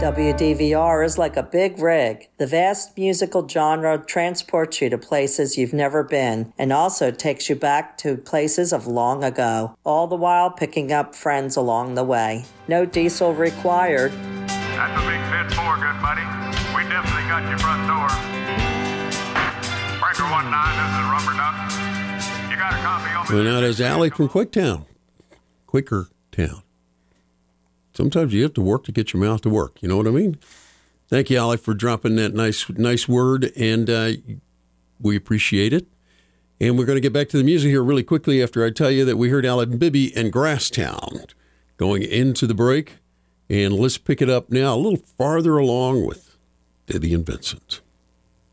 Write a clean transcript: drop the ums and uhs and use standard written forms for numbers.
WDVR is like a big rig. The vast musical genre transports you to places you've never been and also takes you back to places of long ago, all the while picking up friends along the way. No diesel required. That's a big fit for, good buddy. We definitely got your front door. Breaker 19, this is Rubber Duck. You got a copy over there? Well, now there's Alec from Quickertown. Sometimes you have to work to get your mouth to work. You know what I mean? Thank you, Alec, for dropping that nice word, and we appreciate it. And we're going to get back to the music here really quickly after I tell you that we heard Alan Bibby and Grasstown going into the break. And let's pick it up now a little farther along with Vivian Vincent.